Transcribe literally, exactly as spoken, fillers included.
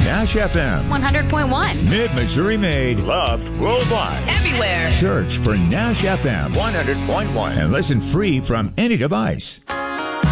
Nash F M. one hundred point one. Mid-Missouri made. Loved worldwide. Everywhere. Search for Nash F M one hundred point one. and listen free from any device.